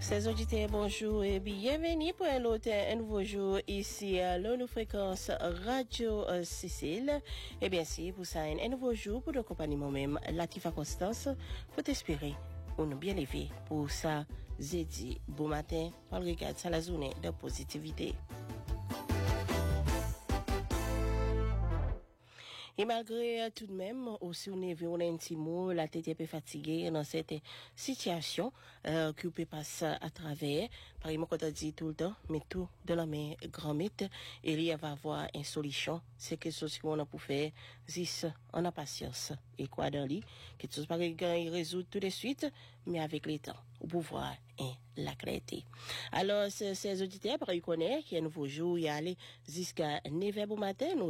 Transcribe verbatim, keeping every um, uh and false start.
Chers auditeurs, bonjour et bienvenue pour un autre un nouveau jour ici à l'Onu Fréquence Radio Sicile. Et bien si pour ça un nouveau jour pour accompagner moi-même Latifa Constance pour t'espérer on nous bien levé pour ça jeudi bon matin on regarde ça la journée de positivité. Et malgré tout de même, aussi on est vu, on a un petit mot, la tête est un peu fatiguée dans cette situation euh, que peut passer à travers. Par exemple, quand on dit tout le temps, mais tout de la main grand mythe, et il va avoir une solution. C'est quelque chose qu'on a pour faire, juste on a patience. Et quoi dans lui, quelque chose pas qu'il résout tout de suite, mais avec le temps, au pouvoir et la clarté. Alors, ces, ces auditeurs, par exemple, connaissent qu'il y a un nouveau jour, il y a allé jusqu'à neuf heures du matin, nous